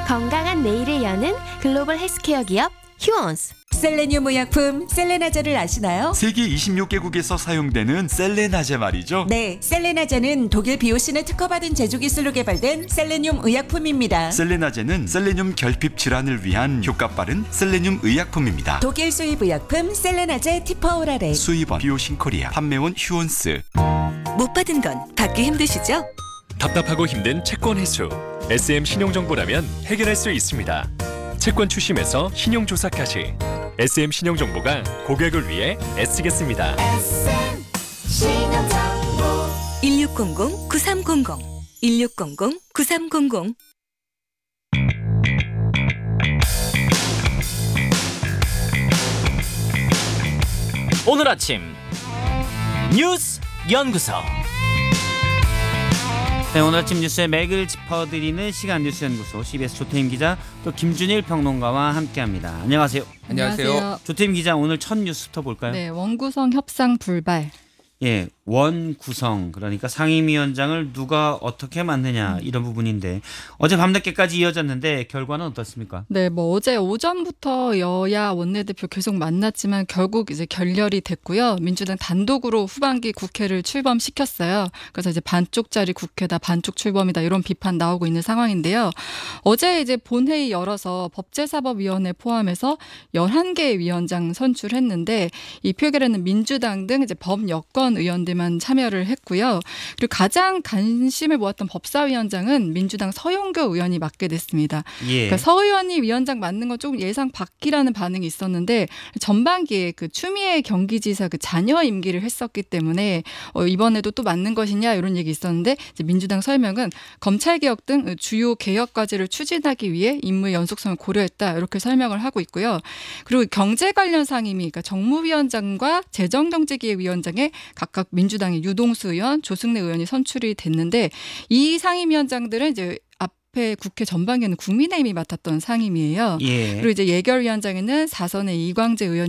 건강한 내일을 여는 글로벌 헬스케어 기업 휴원스. 셀레늄 의약품 셀레나제를 아시나요? 세계 26개국에서 사용되는 셀레나제 말이죠. 네, 셀레나제는 독일 비오신에 특허받은 제조기술로 개발된 셀레늄 의약품입니다. 셀레나제는 셀레늄 결핍 질환을 위한 효과 빠른 셀레늄 의약품입니다. 독일 수입 의약품 셀레나제 티퍼오라레. 수입원 비오신코리아, 판매원 휴원스. 못 받은 건 받기 힘드시죠? 답답하고 힘든 채권 회수. SM 신용정보라면 해결할 수 있습니다. 채권 추심에서 신용조사까지 SM 신용정보가 고객을 위해 애쓰겠습니다. 1600-9300 1600-9300 오늘 아침 뉴스 연구소. 네, 오늘 아침 뉴스의 맥을 짚어드리는 시간 뉴스연구소 CBS 조태임 기자 또 김준일 평론가와 함께합니다. 안녕하세요. 안녕하세요. 조태임 기자, 오늘 첫 뉴스부터 볼까요? 네, 원구성 협상 불발. 예, 원구성, 그러니까 상임위원장을 누가 어떻게 맡느냐 이런 부분인데 어제 밤늦게까지 이어졌는데 결과는 어떻습니까? 네, 어제 오전부터 여야 원내대표 계속 만났지만 결국 이제 결렬이 됐고요. 민주당 단독으로 후반기 국회를 출범시켰어요. 그래서 이제 반쪽짜리 국회다, 반쪽 출범이다 이런 비판 나오고 있는 상황인데요. 어제 이제 본회의 열어서 법제사법위원회 포함해서 11개 위원장 선출했는데 이 표결에는 민주당 등 이제 범여권 의원들만 참여를 했고요. 그리고 가장 관심을 모았던 법사위원장은 민주당 서용교 의원이 맡게 됐습니다. 예. 그러니까 서 의원이 위원장 맡는 건 조금 예상 밖이라는 반응이 있었는데 전반기에 그 추미애 경기지사 그 자녀 임기를 했었기 때문에 이번에도 또 맡는 것이냐 이런 얘기 있었는데 이제 민주당 설명은 검찰개혁 등 주요 개혁 과제를 추진하기 위해 임무의 연속성을 고려했다 이렇게 설명을 하고 있고요. 그리고 경제 관련 상임위, 그러니까 정무위원장과 재정경제기획위원장에 각각 민주당의 유동수 의원, 조승래 의원이 선출이 됐는데 이 상임위원장들은 이제 앞에 국회 전반기에는 국민의힘이 맡았던 상임위예요. 예. 그리고 이제 예결위원장에는 4선의 이광재 의원